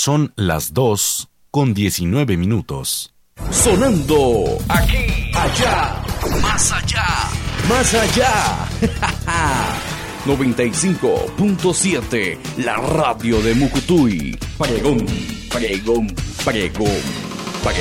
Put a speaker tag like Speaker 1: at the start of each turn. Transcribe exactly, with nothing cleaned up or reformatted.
Speaker 1: Son las dos con diecinueve minutos.
Speaker 2: Sonando aquí, allá, más allá, más allá. noventa y cinco punto siete, la radio de Mucutuy. Pregón, pregón, pregón.